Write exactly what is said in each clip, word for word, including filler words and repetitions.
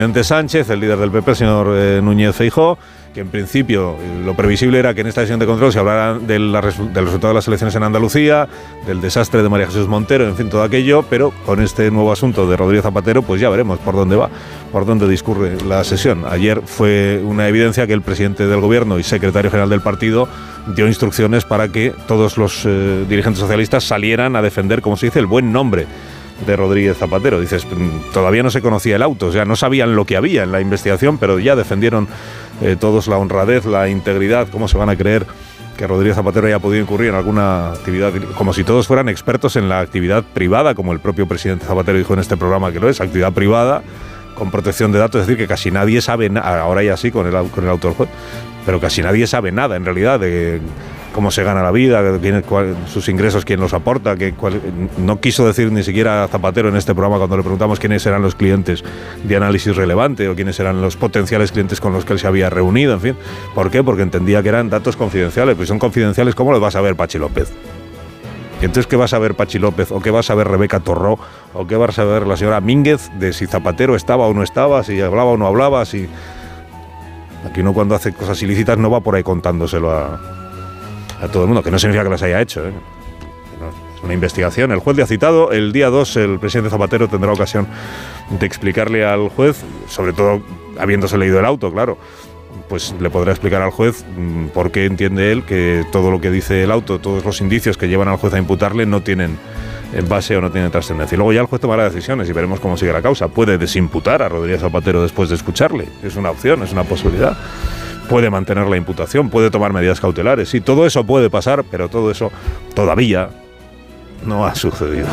presidente Sánchez, el líder del P P, el señor eh, Núñez Feijóo, que en principio eh, lo previsible era que en esta sesión de control se hablara de la resu- del resultado de las elecciones en Andalucía, del desastre de María Jesús Montero, en fin, todo aquello, pero con este nuevo asunto de Rodríguez Zapatero, pues ya veremos por dónde va, por dónde discurre la sesión. Ayer fue una evidencia que el presidente del Gobierno y secretario general del partido dio instrucciones para que todos los eh, dirigentes socialistas salieran a defender, como se dice, el buen nombre de Rodríguez Zapatero. Dices, todavía no se conocía el auto, o sea, no sabían lo que había en la investigación, pero ya defendieron eh, todos la honradez, la integridad. ¿Cómo se van a creer que Rodríguez Zapatero haya podido incurrir en alguna actividad? Como si todos fueran expertos en la actividad privada, como el propio presidente Zapatero dijo en este programa que lo es, actividad privada con protección de datos, es decir, que casi nadie sabe, na- ahora ya sí con el, con el auto del juez, pero casi nadie sabe nada en realidad de cómo se gana la vida, quién, cuál, sus ingresos, quién los aporta. Que, cuál, no quiso decir ni siquiera Zapatero en este programa cuando le preguntamos quiénes eran los clientes de análisis relevante o quiénes eran los potenciales clientes con los que él se había reunido, en fin. ¿Por qué? Porque entendía que eran datos confidenciales. Pues son confidenciales, ¿cómo los va a saber Pachi López? ¿Y entonces qué va a saber Pachi López? ¿O qué va a saber Rebeca Torró? ¿O qué va a saber la señora Mínguez de si Zapatero estaba o no estaba, si hablaba o no hablaba? Si... Aquí uno cuando hace cosas ilícitas no va por ahí contándoselo a... a todo el mundo, que no significa que las haya hecho, ¿eh? Es una investigación. El juez le ha citado. El día dos el presidente Zapatero tendrá ocasión de explicarle al juez, sobre todo habiéndose leído el auto, claro, pues le podrá explicar al juez mmm, por qué entiende él que todo lo que dice el auto, todos los indicios que llevan al juez a imputarle no tienen base o no tienen trascendencia. Y luego ya el juez tomará decisiones y veremos cómo sigue la causa. Puede desimputar a Rodríguez Zapatero después de escucharle. Es una opción, es una posibilidad. Puede mantener la imputación, puede tomar medidas cautelares. Sí, todo eso puede pasar, pero todo eso todavía no ha sucedido.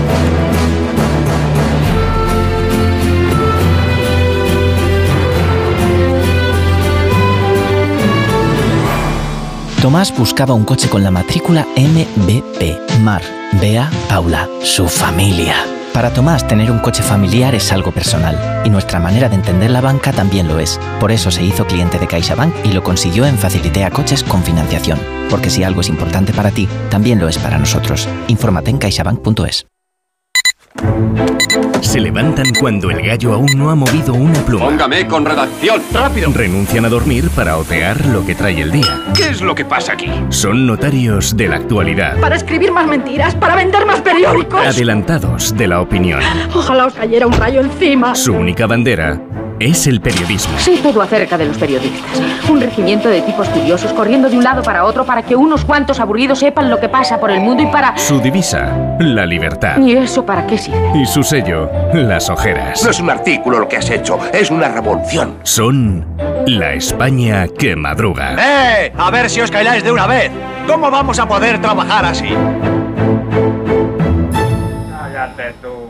Tomás buscaba un coche con la matrícula M B P, Mar, Bea, Paula, su familia. Para Tomás, tener un coche familiar es algo personal, y nuestra manera de entender la banca también lo es. Por eso se hizo cliente de CaixaBank y lo consiguió en Facilitea Coches con financiación. Porque si algo es importante para ti, también lo es para nosotros. Infórmate en caixabank punto es. Se levantan cuando el gallo aún no ha movido una pluma. Póngame con redacción, rápido. Renuncian a dormir para otear lo que trae el día. ¿Qué es lo que pasa aquí? Son notarios de la actualidad. Para escribir más mentiras, para vender más periódicos. Adelantados de la opinión. Ojalá os cayera un rayo encima. Su única bandera es el periodismo. Sé todo acerca de los periodistas. Un regimiento de tipos curiosos corriendo de un lado para otro para que unos cuantos aburridos sepan lo que pasa por el mundo y para... Su divisa, la libertad. ¿Y eso para qué sirve? Y su sello, las ojeras. No es un artículo lo que has hecho, es una revolución. Son la España que madruga. ¡Eh! A ver si os calláis de una vez. ¿Cómo vamos a poder trabajar así? Cállate tú.